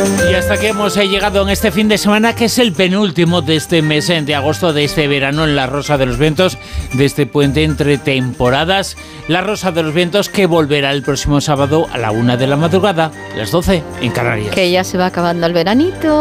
Y hasta aquí hemos llegado en este fin de semana, que es el penúltimo de este mes de agosto, de este verano en La Rosa de los Vientos, de este puente entre temporadas. La Rosa de los Vientos, que volverá el próximo sábado a la 1 de la madrugada, las 12 en Canarias. Que ya se va acabando el veranito.